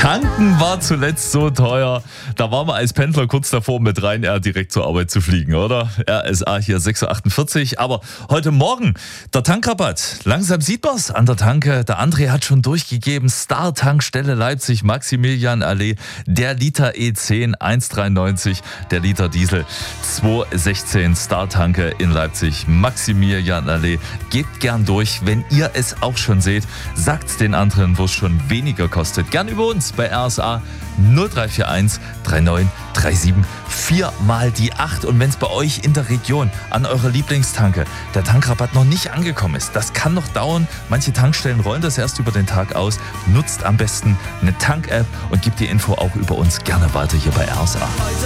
Tanken war zuletzt so teuer. Da waren wir als Pendler kurz davor, mit Ryanair direkt zur Arbeit zu fliegen, oder? RSA hier 6.48 Uhr. Aber heute Morgen der Tankrabatt. Langsam sieht man's an der Tanke. Der André hat schon durchgegeben. Star-Tankstelle Leipzig, Maximilianallee. Der Liter E10 1,93. Der Liter Diesel 2,16. Star-Tanke in Leipzig, Maximilianallee. Gebt gern durch, wenn ihr es auch schon seht. Sagt den anderen, wo es schon weniger kostet. Gern über uns bei RSA 0341 39 37 4 mal die 8. Und wenn es bei euch in der Region an eurer Lieblingstanke der Tankrabatt noch nicht angekommen ist, das kann noch dauern. Manche Tankstellen rollen das erst über den Tag aus. Nutzt am besten eine Tank-App und gebt die Info auch über uns gerne weiter hier bei RSA.